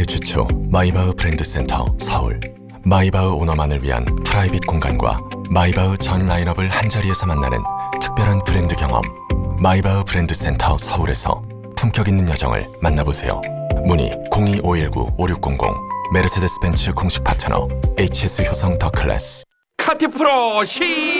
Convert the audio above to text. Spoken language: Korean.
세계 최초 마이바흐 브랜드 센터 서울. 마이바흐 오너만을 위한 프라이빗 공간과 마이바흐 전 라인업을 한자리에서 만나는 특별한 브랜드 경험. 마이바흐 브랜드 센터 서울에서 품격 있는 여정을 만나보세요. 문의 02-519-5600. 메르세데스 벤츠 공식 파트너 HS 효성 더 클래스. 카티 프로 시